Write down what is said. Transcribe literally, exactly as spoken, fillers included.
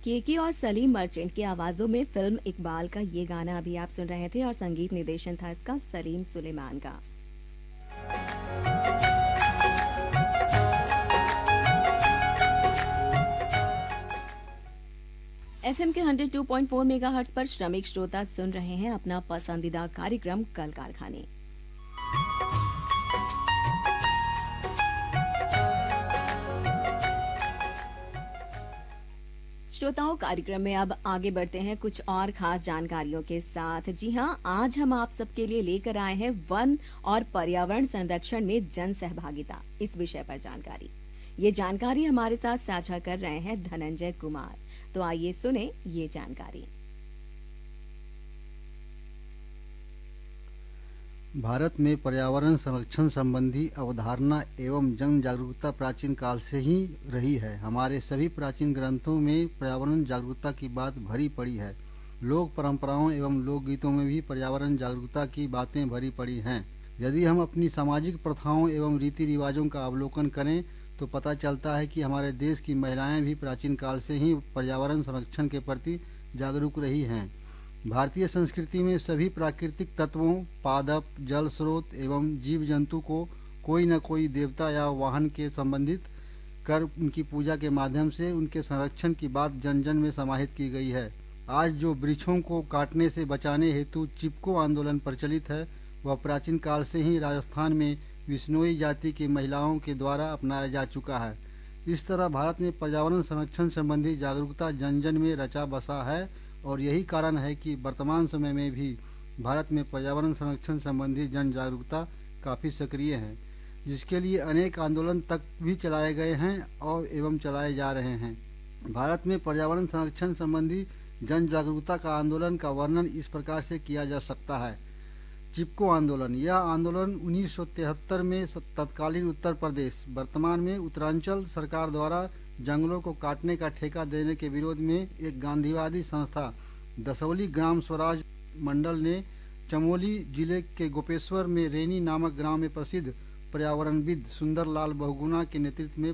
केके और सलीम मर्चेंट की आवाजों में फिल्म इकबाल का ये गाना अभी आप सुन रहे थे और संगीत निर्देशन था इसका सलीम सुलेमान का। एफएम के एक सौ दो पॉइंट चार मेगाहर्ट्ज पर श्रमिक श्रोता सुन रहे हैं अपना पसंदीदा कार्यक्रम कल कारखाने। श्रोताओं, कार्यक्रम में अब आगे बढ़ते हैं कुछ और खास जानकारियों के साथ। जी हाँ, आज हम आप सबके लिए लेकर आए हैं वन और पर्यावरण संरक्षण में जन सहभागिता इस विषय पर जानकारी। ये जानकारी हमारे साथ साझा कर रहे हैं धनंजय कुमार। तो आइए सुने ये जानकारी। भारत में पर्यावरण संरक्षण संबंधी अवधारणा एवं जन जागरूकता प्राचीन काल से ही रही है। हमारे सभी प्राचीन ग्रंथों में पर्यावरण जागरूकता की बात भरी पड़ी है। लोक परंपराओं एवं लोकगीतों में भी पर्यावरण जागरूकता की बातें भरी पड़ी हैं। यदि हम अपनी सामाजिक प्रथाओं एवं रीति रिवाजों का अवलोकन करें तो पता चलता है कि हमारे देश की महिलाएं भी प्राचीन काल से ही पर्यावरण संरक्षण के प्रति जागरूक रही हैं। भारतीय संस्कृति में सभी प्राकृतिक तत्वों, पादप, जल स्रोत एवं जीव जंतु को कोई न कोई देवता या वाहन के संबंधित कर उनकी पूजा के माध्यम से उनके संरक्षण की बात जन जन में समाहित की गई है। आज जो वृक्षों को काटने से बचाने हेतु चिपको आंदोलन प्रचलित है, वह प्राचीन काल से ही राजस्थान में विश्नोई जाति की महिलाओं के द्वारा अपनाया जा चुका है। इस तरह भारत में पर्यावरण संरक्षण संबंधी जागरूकता जन जन में रचा बसा है और यही कारण है कि वर्तमान समय में भी भारत में पर्यावरण संरक्षण संबंधी जन जागरूकता काफ़ी सक्रिय है, जिसके लिए अनेक आंदोलन तक भी चलाए गए हैं और एवं चलाए जा रहे हैं। भारत में पर्यावरण संरक्षण संबंधी जन जागरूकता का आंदोलन का वर्णन इस प्रकार से किया जा सकता है। चिपको आंदोलन। यह आंदोलन उन्नीस सौ तिहत्तर में तत्कालीन उत्तर प्रदेश, वर्तमान में उत्तरांचल सरकार द्वारा जंगलों को काटने का ठेका देने के विरोध में एक गांधीवादी संस्था दसौली ग्राम स्वराज मंडल ने चमोली जिले के गोपेश्वर में रेनी नामक ग्राम में प्रसिद्ध पर्यावरणविद सुंदर लाल बहुगुणा के नेतृत्व में